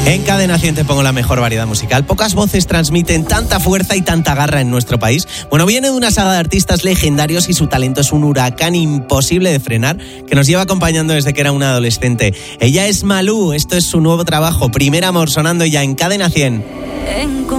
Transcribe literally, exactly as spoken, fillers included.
En Cadena cien te pongo la mejor variedad musical. Pocas voces transmiten tanta fuerza y tanta garra en nuestro país. Bueno, viene de una saga de artistas legendarios y su talento es un huracán imposible de frenar que nos lleva acompañando desde que era una adolescente. Ella es Malú, esto es su nuevo trabajo, Primer Amor, sonando ya en Cadena cien.